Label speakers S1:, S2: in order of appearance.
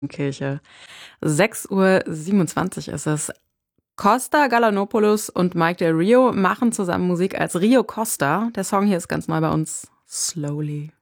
S1: Kirche. 6:27 Uhr ist es. Costa Galanopoulos und Mike Del Rio machen zusammen Musik als Rio Costa. Der Song hier ist ganz neu bei uns. Slowly.